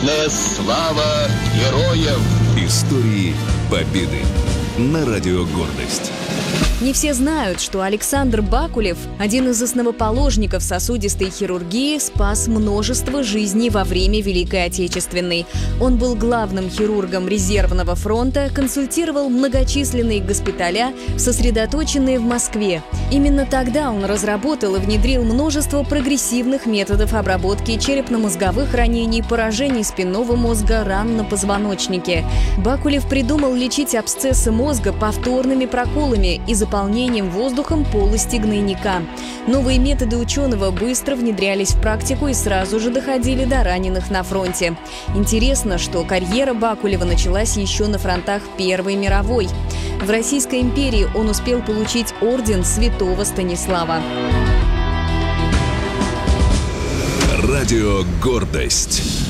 Слава героям! Истории Победы на радио «Гордость». Не все знают, что Александр Бакулев, один из основоположников сосудистой хирургии, спас множество жизней во время Великой Отечественной. Он был главным хирургом резервного фронта, консультировал многочисленные госпиталя, сосредоточенные в Москве. Именно тогда он разработал и внедрил множество прогрессивных методов обработки черепно-мозговых ранений, поражений спинного мозга, ран на позвоночнике. Бакулев придумал лечить абсцессы мозга повторными проколами и заполнением воздухом полости гнойника. Новые методы ученого быстро внедрялись в практику и сразу же доходили до раненых на фронте. Интересно, что карьера Бакулева началась еще на фронтах Первой мировой. В Российской империи он успел получить орден Святого Станислава. Радио «Гордость».